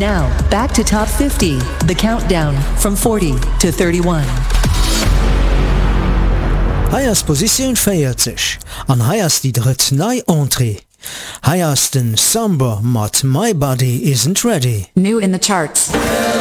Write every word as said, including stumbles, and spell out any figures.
Now, back to Top fifty, the countdown from forty to thirty-one. Heiers Position vierzig, an heiers die dritt nei Entrée. Heiers den Samba mat My Body Isn't Ready. New in the charts.